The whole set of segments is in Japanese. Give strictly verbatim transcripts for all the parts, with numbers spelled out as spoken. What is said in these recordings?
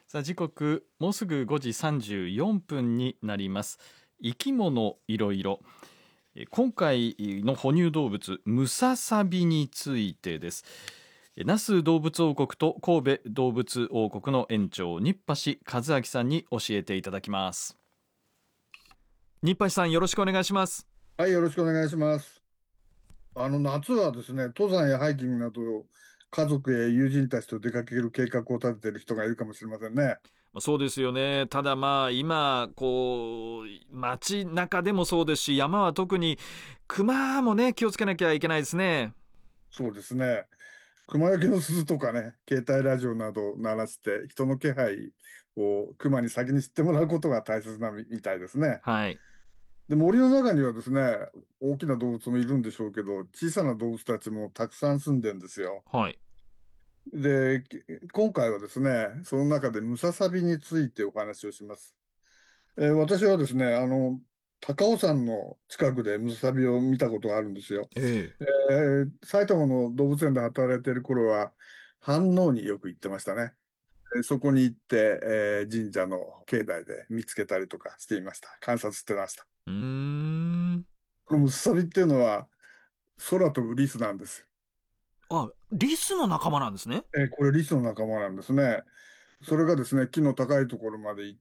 さあ時刻もうすぐごじさんじゅうよんぷんになります。生き物いろいろ、今回の哺乳動物ムササビについてです。那須動物王国と神戸動物王国の園長新橋和明さんに教えていただきます。新橋さん、よろしくお願いします。 はい、よろしくお願いします。あの、夏はですね、登山やハイキングなど、家族や友人たちと出かける計画を立てている人がいるかもしれませんね。 そうですよね。ただまあ今こう街中でもそうですし、山は特に熊もね気をつけなきゃいけないですね。 そうですね。熊よけの鈴とかね、携帯ラジオなどを鳴らして、人の気配を熊に先に知ってもらうことが大切なみみたいですね。 はい。 で、森の中にはですね、大きな動物もいるんでしょうけど、小さな動物たちもたくさん住んでるんですよ。 はい。 で、き今回はですね、その中でムササビについてお話をします。えー私はですね、あの、高尾山の近くでムササビを見たことがあるんですよ。 ええ。 えー埼玉の動物園で働いている頃は、飯能によく行ってましたね。えーそこに行って、えー神社の境内で見つけたりとかしていました。観察してました。 うーん。 このムササビっていうのは、空飛ぶリスなんですよ。 あ、リスの仲間なんですね。 えーこれリスの仲間なんですね。それがですね、木の高いところまで行って、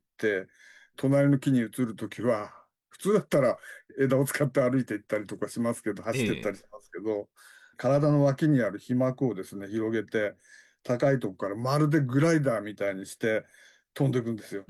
隣の木に移るときは、普通だったら枝を使って歩いていったりとかしますけど、走っていったええ。 りしますけど、体の脇にある皮膜をですね、広げて、高いところからまるでグライダーみたいにして飛んでいくんですよ。 うん。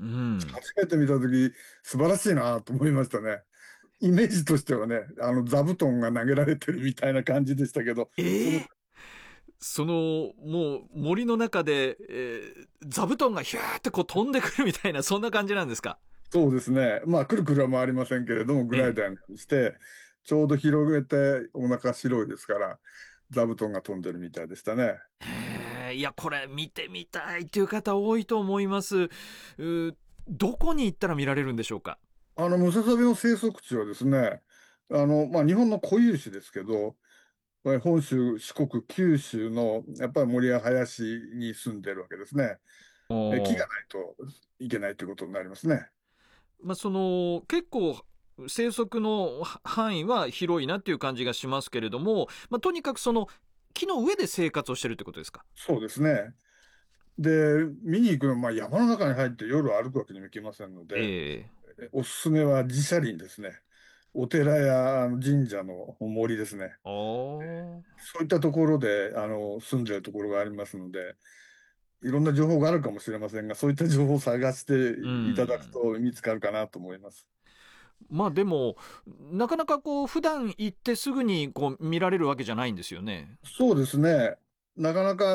初めて見たとき、素晴らしいなと思いましたね。イメージとしてはね、あの座布団が投げられてるみたいな感じでしたけど、そのええ。そのもう森の中で、えー座布団がヒューってこう飛んでくるみたいな、そんな感じなんですか？ そうですね。まあ、くるくるは回りませんけれども、グええ。 ライダーにして、ちょうど広げて、お腹白いですから、座布団が飛んでるみたいでしたね。 へえ、いやこれ見てみたいっていう方多いと思います。うどこに行ったら見られるんでしょうか？ あの、ムササビの生息地はですね、あの、まあ、日本の固有種ですけど、これ本州、四国、九州の、やっぱり森や林に住んでるわけですね。 おえ木がー。 ないといけないということになりますね。 まあ、その結構生息の範囲は広いなっていう感じがしますけれども、まあ、とにかくその木の上で生活をしてるってことですか？ そうですね。で、見に行くのは、まあ、山の中に入って夜歩くわけにもいきませんので、 ええ。 えおすすめは自社林ですね。お寺やあの神社の森ですね。 ああ。 そういったところで、あの、住んでるところがありますので、いろんな情報があるかもしれませんが、そういった情報を探してういただくん。 と見つかるかなと思います。 まあでもなかなかこう普段行ってすぐにこう見られるわけじゃないんですよね。 そうですね。なかなか